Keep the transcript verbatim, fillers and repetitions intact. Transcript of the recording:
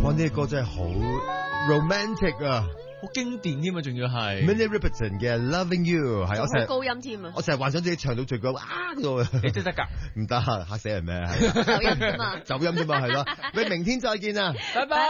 哇！呢個歌真係好 romantic 啊， 好經典添啊，仲要係 Minnie Riperton 嘅 Loving You 係我成日好高音添啊！ 我成日幻想自己唱到最高啊嗰度， 你真得㗎？ 唔得嚇死人咩？係走音啫嘛， 走音啫嘛係咯。喂，明天再見啊！ 拜拜。